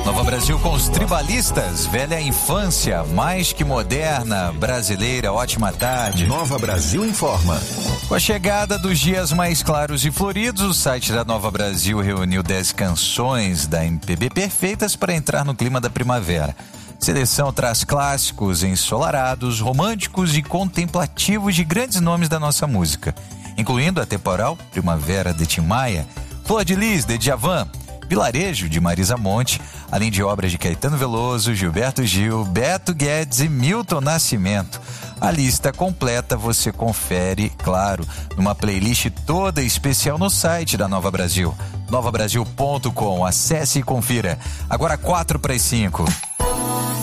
Nova Brasil com os Tribalistas, velha infância, mais que moderna, brasileira, ótima tarde. Nova Brasil informa. Com a chegada dos dias mais claros e floridos, o site da Nova Brasil reuniu 10 canções da MPB perfeitas para entrar no clima da primavera. A seleção traz clássicos ensolarados, românticos e contemplativos de grandes nomes da nossa música, incluindo a temporal Primavera de Tim Maia, Flor de Lis de Djavan, Vilarejo de Marisa Monte, além de obras de Caetano Veloso, Gilberto Gil, Beto Guedes e Milton Nascimento. A lista completa você confere, claro, numa playlist toda especial no site da Nova Brasil, novabrasil.com. Acesse e confira. Agora 4 para as 5.